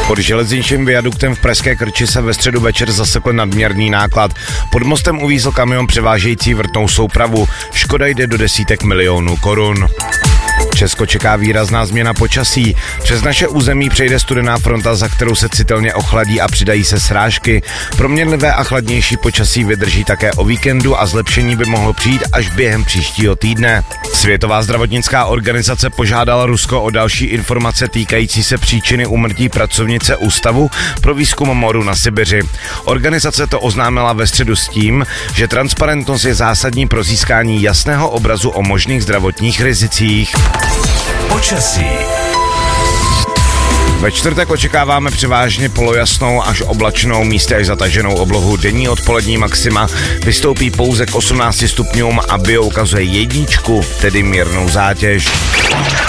Pod železničním viaduktem v Pražské Krči se ve středu večer zasekl nadměrný náklad. Pod mostem uvízl kamion převážející vrtnou soupravu. Škoda jde do desítek milionů korun. Česko čeká výrazná změna počasí. Přes naše území přejde studená fronta, za kterou se citelně ochladí a přidají se srážky. Proměnlivé a chladnější počasí vydrží také o víkendu a zlepšení by mohlo přijít až během příštího týdne. Světová zdravotnická organizace požádala Rusko o další informace týkající se příčiny úmrtí pracovnice Ústavu pro výzkum moru na Sibiři. Organizace to oznámila ve středu s tím, že transparentnost je zásadní pro získání jasného obrazu o možných zdravotních rizicích. Počasí. Ve čtvrtek očekáváme převážně polojasnou až oblačnou, místy až zataženou oblohu. Denní odpolední maxima vystoupí pouze k 18 stupňům a bio ukazuje 1, tedy mírnou zátěž.